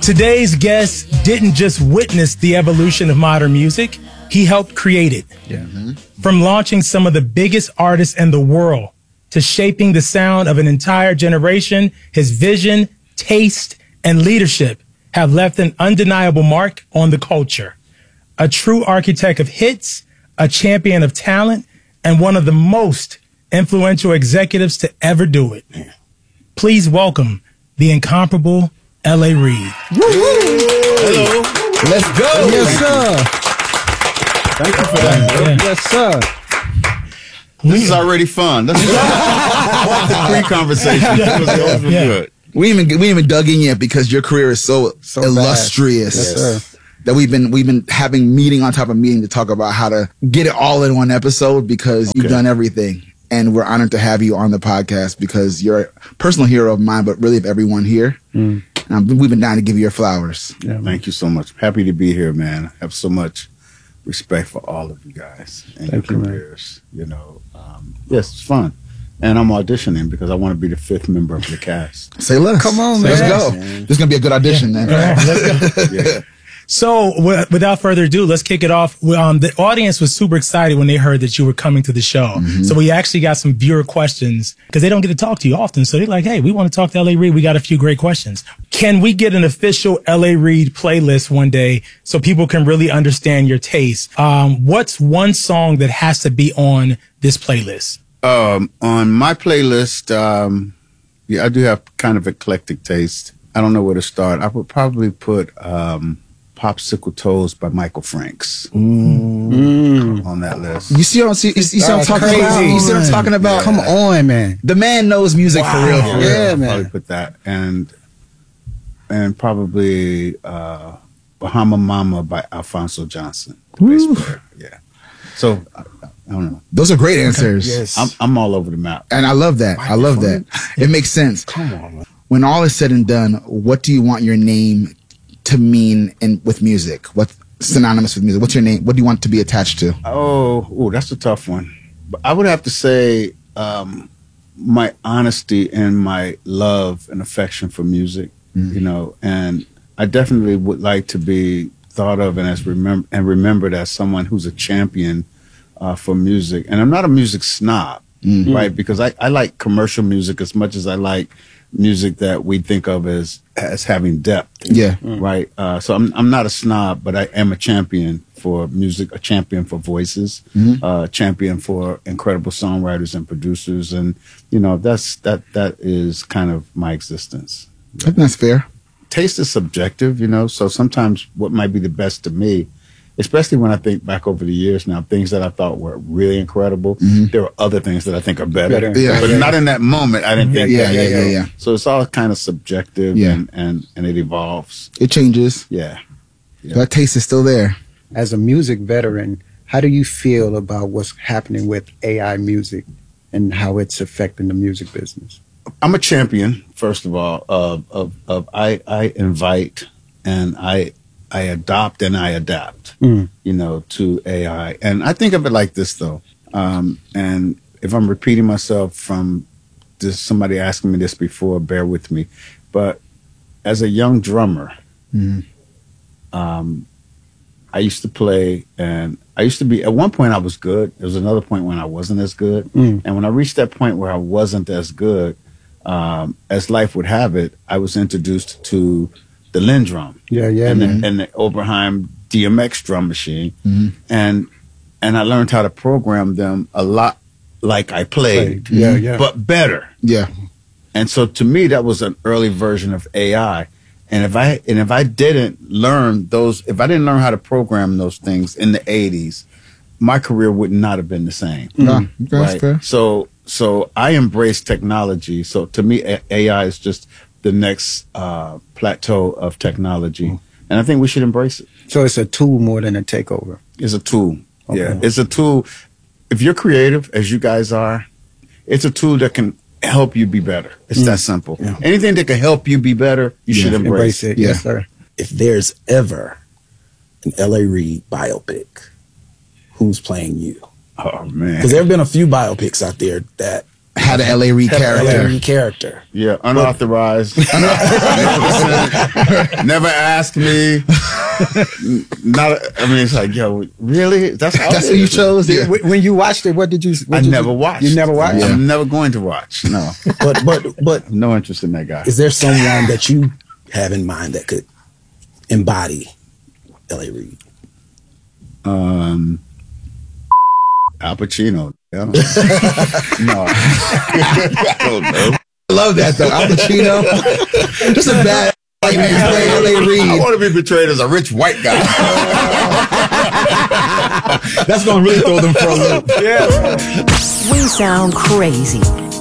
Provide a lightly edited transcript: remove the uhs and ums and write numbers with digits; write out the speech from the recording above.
Today's guest didn't just witness the evolution of modern music, he helped create it. From launching some of the biggest artists in the world to shaping the sound of an entire generation, his vision, taste, and leadership have left an undeniable mark on the culture. A true architect of hits, a champion of talent, and one of the most influential executives to ever do it. Please welcome the incomparable L.A. Reid. Hello. Let's go. Yes, sir. Thank you for that. Yeah. Yes, sir. This is already fun. This is like the pre-conversation. Those were good. We even dug in yet because your career is so illustrious. Yes. That we've been having meeting on top of meeting to talk about how to get it all in one episode because you've done everything. And we're honored to have you on the podcast because you're a personal hero of mine, but really of everyone here. We've been dying to give you your flowers. Yeah, thank you so much. Happy to be here, man. I have so much respect for all of you guys and your careers. You know, yes, it's fun. And I'm auditioning because I want to be the 5th member of the cast. Say less. Come on, man. Let's go. This is going to be a good audition, man. Let's go. So without further ado, let's kick it off. The audience was super excited when they heard that you were coming to the show. So we actually got some viewer questions because they don't get to talk to you often. So they're like, hey, we want to talk to L.A. Reid. We got a few great questions. Can we get an official L.A. Reid playlist one day so people can really understand your taste? What's one song that has to be on this playlist? On my playlist, I do have kind of eclectic taste. I don't know where to start. I would probably put Popsicle Toes by Michael Franks on that list. You see what I'm talking about? You see what I'm talking about? Come on, man. The man knows music for real. Yeah, man. Probably put that and probably Bahama Mama by Alphonso Johnson, the bass player. Yeah. So I don't know. Those are great answers. Yes. I'm all over the map. And I love that. I love that. It makes sense. Come on, man. When all is said and done, what do you want your name to mean with music? What's synonymous with music? What's your name? What do you want to be attached to? Oh, that's a tough one. But I would have to say my honesty and my love and affection for music, you know, and I definitely would like to be thought of and remembered as someone who's a champion for music. And I'm not a music snob, right? Because I like commercial music as much as I like music that we think of as having depth. Yeah. Right. So I'm not a snob, but I am a champion for music, a champion for voices, a champion for incredible songwriters and producers. And, you know, that is kind of my existence. I think that's fair. Taste is subjective, you know, so sometimes what might be the best to me, especially when I think back over the years now, things that I thought were really incredible, there are other things that I think are better. But not in that moment, I didn't think that. Yeah. So it's all kind of subjective and it evolves. It changes. Yeah. That taste is still there. As a music veteran, how do you feel about what's happening with AI music and how it's affecting the music business? I'm a champion, first of all, of I invite and I adopt and I adapt, you know, to AI. And I think of it like this, though. And if I'm repeating myself from somebody asking me this before, bear with me. But as a young drummer, I used to play and I used to be, at one point I was good. There was another point when I wasn't as good. And when I reached that point where I wasn't as good, as life would have it, I was introduced to the Linn drum, and the Oberheim DMX drum machine, and I learned how to program them a lot like I played, but better. Yeah. And so to me, that was an early version of AI. And if I didn't learn how to program those things in the 80s, my career would not have been the same. That's fair. So I embrace technology. So to me, AI is just the next plateau of technology. And I think we should embrace it. So it's a tool more than a takeover. It's a tool. Okay. Yeah, it's a tool. If you're creative, as you guys are, it's a tool that can help you be better. It's that simple. Yeah. Anything that can help you be better, you should embrace it. Yeah. Yes, sir. If there's ever an L.A. Reid biopic, who's playing you? Oh, man. Because there have been a few biopics out there that had an L.A. Reid character. L.A. Reid character. Yeah, unauthorized. Never asked me. It's like, yo, really? That's what you chose? Yeah. When you watched it, what did you? I never watched. You never watched? Yeah. I'm never going to watch. No. But no interest in that guy. Is there someone that you have in mind that could embody L.A. Reid? Al Pacino. Yeah. No. I don't know. I love that though. Al Pacino. Just a bad like L.A. Reid. I want to be portrayed as a rich white guy. That's gonna really throw them for a loop. Yeah. We sound crazy.